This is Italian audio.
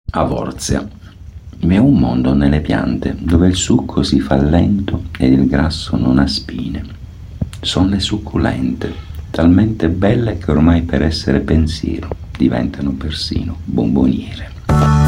Avorzia. Vi è un mondo nelle piante dove il succo si fa lento ed il grasso non ha spine. Sono le succulente, talmente belle che ormai per essere pensiero diventano persino bomboniere.